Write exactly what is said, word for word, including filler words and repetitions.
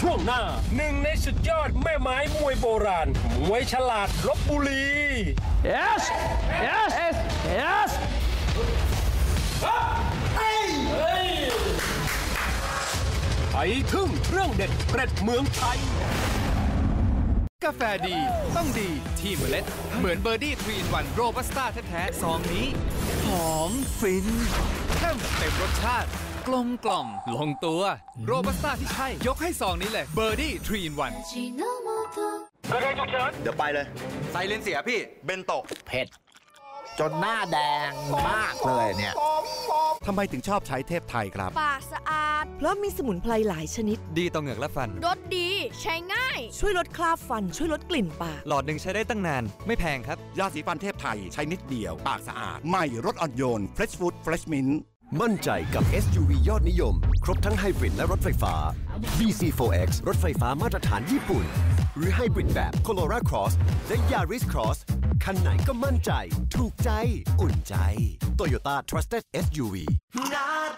ช่วงหน้าหนึ่งในสุดยอดแม่ไม้มวยโบราณมวยฉลาดลพบุรี yes yes yes yes ไปทึ่งเรื่องเด็ดเกร็ดเมืองไทยกาแฟดีต้องดีที่เมล็ดเหมือนเบอร์ดี้ทรีนวันโรบัสต้าแท้ๆซองนี้หอมฟินเข้มเต็มรสชาติกลมกล่อมลงตัวโรบัสต้าที่ใช่ยกให้ซองนี้เลยเบอร์ดี้ทรีนวันกระไรฉุกเฉินเดี๋ยวไปเลยไซเลนเสียพี่เบนโตะเผ็ดจนหน้าแดงมากเลยเนี่ยทำไมถึงชอบใช้เทพไทยครับปากสะอาดเพราะมีสมุนไพรหลายชนิดดีต่อเหงือกและฟันรสดีใช้ง่ายช่วยลดคราบฟันช่วยลดกลิ่นปากหลอดหนึ่งใช้ได้ตั้งนานไม่แพงครับยาสีฟันเทพไทยใช้นิดเดียวปากสะอาดใหม่รสอ่อนโยน Fresh Food Fresh Mint มั่นใจกับ เอส ยู วี ยอดนิยมครบทั้งไฮบริดและรถไฟฟ้า บี ซี โฟร์ เอ็กซ์ รถไฟฟ้ามาตรฐานญี่ปุ่นหรือไฮบริดแบบ Corolla Cross และ Yaris Cross คันไหนก็มั่นใจถูกใจอุ่นใจ Toyota Trusted เอส ยู วี